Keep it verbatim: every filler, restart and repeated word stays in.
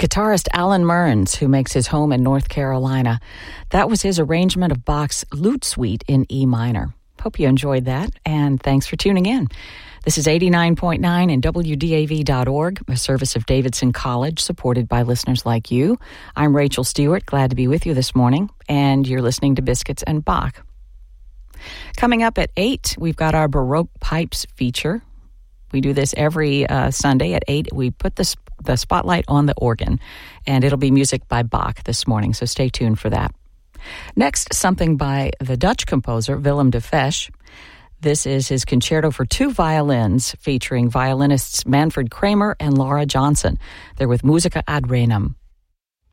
guitarist Alan Mearns, who makes his home in North Carolina. That was his arrangement of Bach's Lute Suite in E minor. Hope you enjoyed that, and thanks for tuning in. This is eighty-nine point nine and W D A V dot org, a service of Davidson College, supported by listeners like you. I'm Rachel Stewart, glad to be with you this morning, and you're listening to Biscuits and Bach. Coming up at eight, we've got our Baroque Pipes feature. We do this every uh, Sunday at eight. We put the, the spotlight on the organ, and it'll be music by Bach this morning, so stay tuned for that. Next, something by the Dutch composer Willem de Fesch. This is his concerto for two violins, featuring violinists Manfred Kramer and Laura Johnson. They're with Musica ad Renum.